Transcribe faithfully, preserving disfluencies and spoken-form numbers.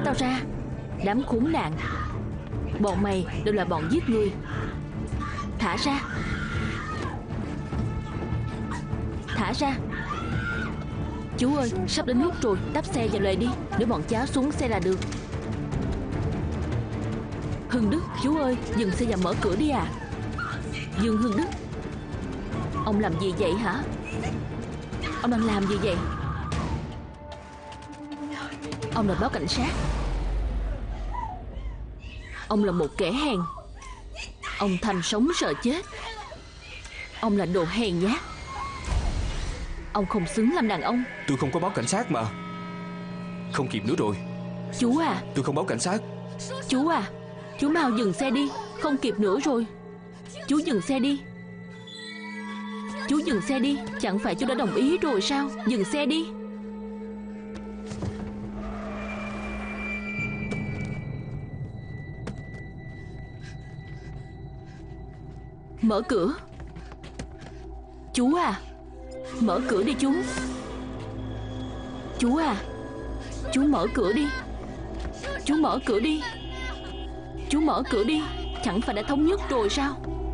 tao ra. Đám khốn nạn, bọn mày đều là bọn giết người. Thả ra. Thả ra. Chú ơi, sắp đến lúc rồi, tấp xe vào lề đi. Để bọn cháu xuống xe là được. Hưng Đức, chú ơi, dừng xe và mở cửa đi à. Dương Hưng Đức, ông làm gì vậy hả? Ông đang làm gì vậy? Ông là báo cảnh sát. Ông là một kẻ hèn. Ông tham sống sợ chết. Ông là đồ hèn nhát. Ông không xứng làm đàn ông. Tôi không có báo cảnh sát mà. Không kịp nữa rồi. Chú à. Tôi không báo cảnh sát. Chú à, chú mau dừng xe đi. Không kịp nữa rồi. Chú dừng xe đi. Chú dừng xe đi. Chẳng phải chú đã đồng ý rồi sao? Dừng xe đi. Mở cửa. Chú à, mở cửa đi chú. Chú à, chú mở cửa đi. Chú mở cửa đi. Chú mở cửa đi. Chẳng phải đã thống nhất rồi sao?